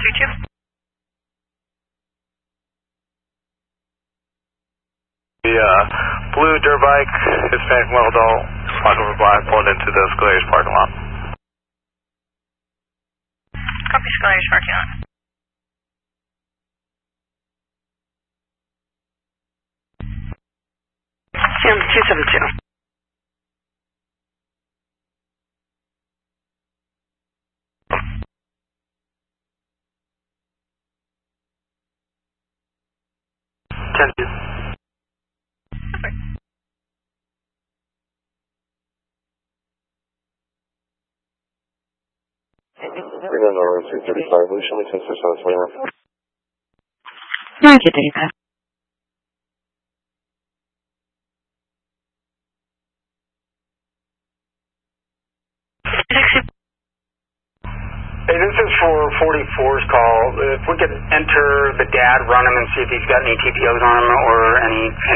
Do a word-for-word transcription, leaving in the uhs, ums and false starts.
two two. The uh, blue dirt bike, Hispanic male adult, black over black, pulled into the Escalator's parking lot. Copy Escalator's parking lot. Sam two seven two. ten two. We're going to three thirty-five. Will you show me ten six seven twenty-one? Roger, Data. Hey, this is for forty-four's call. If we could enter the dad, run him, and see if he's got any T P Os on him or any